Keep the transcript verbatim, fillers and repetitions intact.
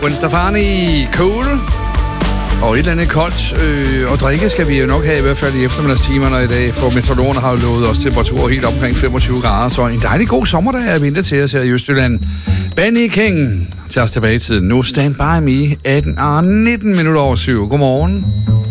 Gwen Stefani, Cool. Og et eller andet koldt øh, og drikke skal vi jo nok have, i hvert fald i eftermiddagstimerne i dag, for meteorologerne har jo lovet os temperaturer helt omkring femogtyve grader, så en dejlig god sommerdag er vinter til os her i Østjylland. Benny King tager os tilbage i tiden. Nu Stand By Me, atten og nitten minutter over syv. Godmorgen.